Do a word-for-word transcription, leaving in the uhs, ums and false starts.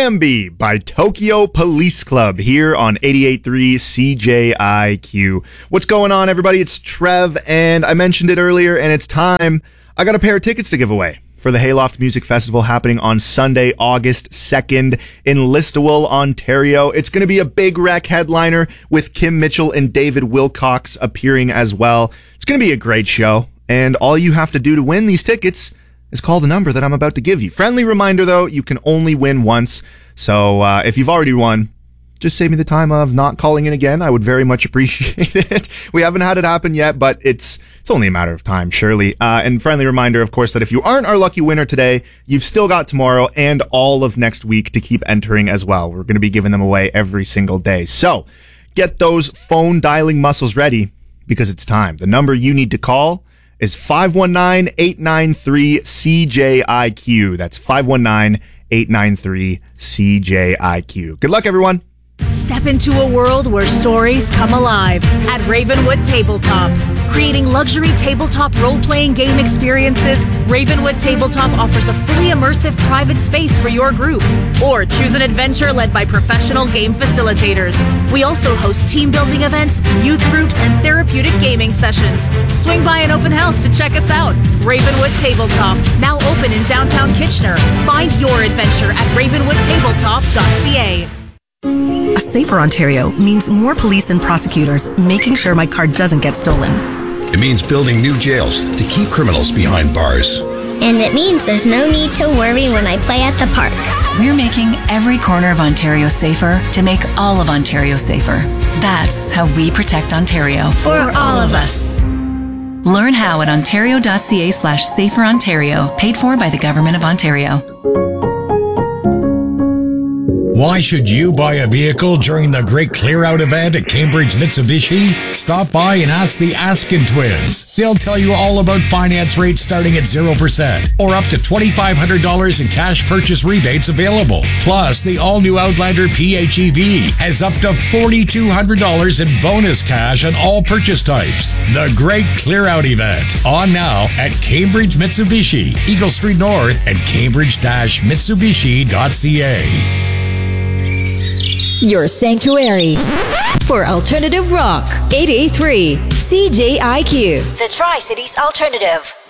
Bambi by Tokyo Police Club here on eighty-eight point three C J I Q. What's going on, everybody? It's Trev, and I mentioned it earlier, and it's time. I got a pair of tickets to give away for the Hayloft Music Festival happening on Sunday, August second in Listowel, Ontario. It's going to be a big rec headliner with Kim Mitchell and David Wilcox appearing as well. It's going to be a great show, and all you have to do to win these tickets is call the number that I'm about to give you. Friendly reminder, though, you can only win once, so uh, if you've already won, just save me the time of not calling in again. I would very much appreciate it. We haven't had it happen yet, but it's it's only a matter of time, surely. Uh, and friendly reminder, of course, that if you aren't our lucky winner today, you've still got tomorrow and all of next week to keep entering as well. We're going to be giving them away every single day. So get those phone dialing muscles ready because it's time. The number you need to call is five one nine, eight nine three, C J I Q. That's five one nine, eight nine three, C J I Q. Good luck, everyone. Step into a world where stories come alive at Ravenwood Tabletop. Creating luxury tabletop role-playing game experiences, Ravenwood Tabletop offers a fully immersive private space for your group. Or choose an adventure led by professional game facilitators. We also host team-building events, youth groups, and therapeutic gaming sessions. Swing by an open house to check us out. Ravenwood Tabletop, now open in downtown Kitchener. Find your adventure at ravenwood tabletop dot c a. A safer Ontario means more police and prosecutors making sure my car doesn't get stolen. It means building new jails to keep criminals behind bars. And it means there's no need to worry when I play at the park. We're making every corner of Ontario safer to make all of Ontario safer. That's how we protect Ontario. For all of us. Learn how at ontario.ca slash safer Ontario, paid for by the Government of Ontario. Why should you buy a vehicle during the Great Clear Out event at Cambridge Mitsubishi? Stop by and ask the Askin twins. They'll tell you all about finance rates starting at zero percent or up to twenty-five hundred dollars in cash purchase rebates available. Plus, the all-new Outlander P H E V has up to four thousand two hundred dollars in bonus cash on all purchase types. The Great Clear Out event, on now at Cambridge Mitsubishi, Eagle Street North and cambridge dash mitsubishi dot c a. Your sanctuary for alternative rock. eighty-eight point three C J I Q. The Tri-Cities Alternative.